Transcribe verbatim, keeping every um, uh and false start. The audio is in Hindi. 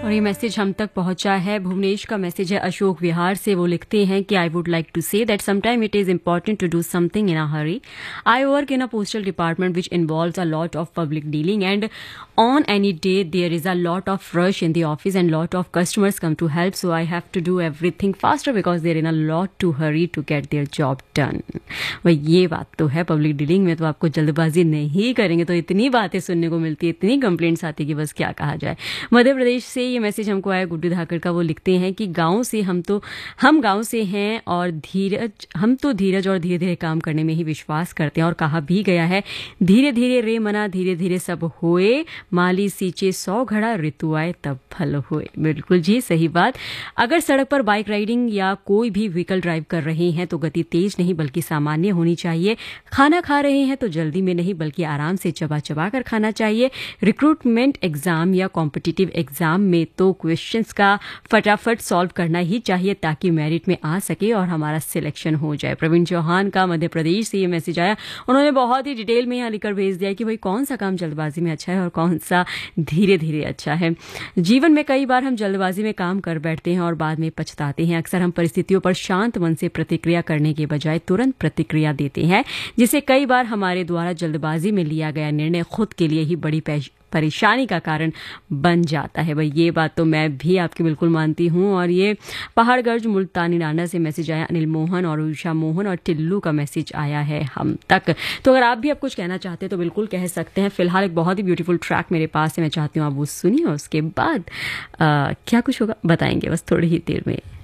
और ये मैसेज हम तक पहुंचा है। भुवनेश का मैसेज है अशोक विहार से। वो लिखते हैं कि I would like to say that sometime it is important to do something in a Hari. I work in a postal department which involves a lot of public dealing and on any day there is a lot of rush in the office and lot of customers come to help, so I have to do everything faster because they're in a lot to hurry to get their job done। भाई ये बात तो है, पब्लिक डीलिंग में तो आपको जल्दबाजी नहीं करेंगे तो इतनी बातें सुनने को मिलती है, इतनी कंप्लेंट्स आती है कि बस क्या कहा जाए। मध्य प्रदेश से ये मैसेज हमको आया गुड्डू धाकड़ का। वो लिखते हैं कि गाँव से हम तो हम गाँव से हैं और धीरज हम तो धीरज और धीरे धीरे काम करने में ही विश्वास करते हैं, और कहा भी गया है धीरे धीरे रे मना धीरे धीरे सब होए, माली सींचे सौ घड़ा ऋतु आए तब फल होए। बिल्कुल जी, सही बात। अगर सड़क पर बाइक राइडिंग या कोई भी व्हीकल ड्राइव कर रहे हैं तो गति तेज नहीं बल्कि सामान्य होनी चाहिए। खाना खा रहे हैं तो जल्दी में नहीं बल्कि आराम से चबा चबा कर खाना चाहिए। रिक्रूटमेंट एग्जाम या कॉम्पिटिटिव एग्जाम में तो क्वेश्चंस का फटाफट सॉल्व करना ही चाहिए ताकि मेरिट में आ सके और हमारा सिलेक्शन हो जाए। प्रवीण चौहान का मध्य प्रदेश से ये मैसेज आया। उन्होंने बहुत ही डिटेल में यहाँ लिखकर भेज दिया कि भाई कौन सा काम जल्दबाजी में अच्छा है और कौन सा धीरे धीरे अच्छा है। जीवन में कई बार हम जल्दबाजी में काम कर बैठते हैं और बाद में पछताते हैं। अक्सर हम परिस्थितियों पर शांत मन से प्रतिक्रिया करने के बजाय तुरंत प्रतिक्रिया देते हैं, जिससे कई बार हमारे द्वारा जल्दबाजी में लिया गया निर्णय खुद के लिए ही बड़ी परेशानी का कारण बन जाता है। भाई ये बात तो मैं भी आपकी बिल्कुल मानती हूँ। और ये पहाड़गढ़ मुल्तानी नाना से मैसेज आया, अनिल मोहन और उषा मोहन और टिल्लू का मैसेज आया है हम तक। तो अगर आप भी आप कुछ कहना चाहते हैं तो बिल्कुल कह सकते हैं। फिलहाल एक बहुत ही ब्यूटीफुल ट्रैक मेरे पास है, मैं चाहती हूँ आप वो सुनिए और उसके बाद आ, क्या कुछ होगा बताएंगे बस थोड़ी ही देर में।